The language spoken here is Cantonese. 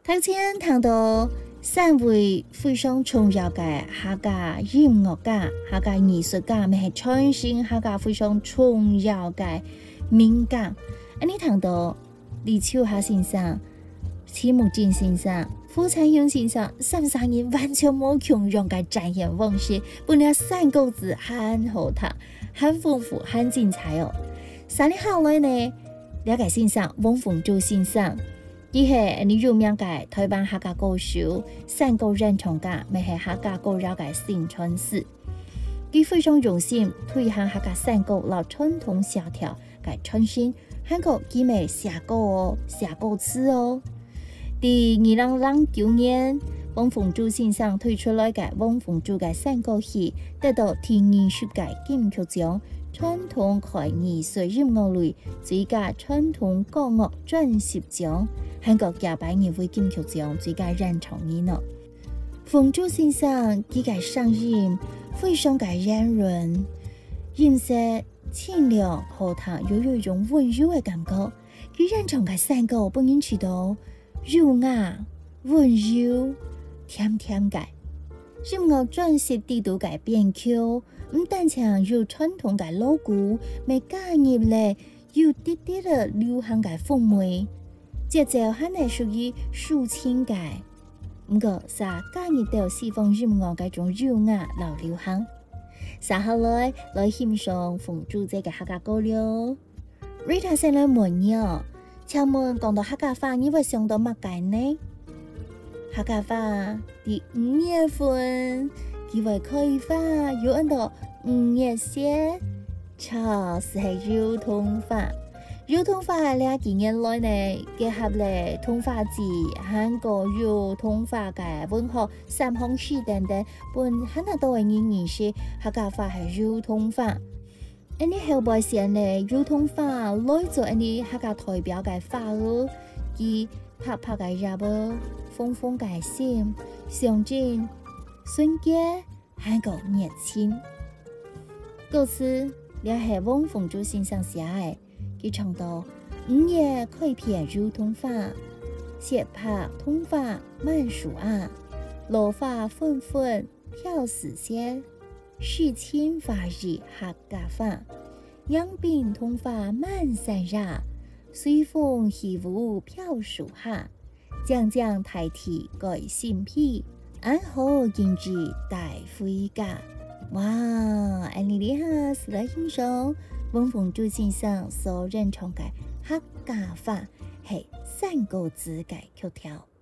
头前谈到三位非常重要的客家音乐家、客家艺术家，咪系全新客家非常重要的名家。你谈到李秋霞先生、戚木剑先生、傅灿雄先生，三人完全冇穷用嘅展现方式，本了三个字很好听、很丰富、很精彩哦。3年後來呢，了解先生汪逢珠先生。佢係你有名嘅台灣客家歌手，三個人唱家，咪係客家歌謠嘅新傳師。佢非常用心推行客家三個老傳統協調嘅創新，韓國佢咪寫歌哦，寫歌詞哦。第2009年，汪逢珠先生推出來嘅汪逢珠嘅三個戲，得到第20屆金曲獎。傳統台藝術音樂類最佳傳統歌樂專輯獎，韓國亞百年會金曲獎最佳人唱音樂。逢珠先生佢嘅聲音非常嘅圓潤，音色清亮好聽，又有一種溫柔嘅感覺。佢人唱嘅三個本人知道優雅、溫柔、甜甜嘅。音樂專輯地度嘅編曲，唔單止有傳統嘅老鼓，咪加入咧有啲啲嘅流行嘅風味，節奏係係屬於抒情嘅，唔過啥加入到西方音樂嘅種優雅老流行。稍後來欣賞逢珠姐嘅客家歌了。Rita 先來問你，請問講到客家話，你會想到乜嘢呢？客家話第5月份，佢會開花，有很多5月節，潮是係兒童花。兒童花咧幾年來呢，結合咧童話節、韓國兒童花嘅文學3項事等等，本很多都係認識客家話係兒童花。你後輩時咧兒童花來做你客家代表嘅花兒，佢拍拍嘅入噃。風風嘅心，象徵純潔、韓國熱情。歌詞也係汪逢珠先生寫嘅，佢唱到5月開遍如童花，斜拍童花滿樹啊，落花紛紛飄絲線，詩情花意客家話，揚鬢童花滿山崖，隨風起舞飄樹下。將將大地改新皮，安好迎接大回家。哇！你哋哈是來欣賞汪逢珠先生所演唱嘅客家話係3個字嘅曲調。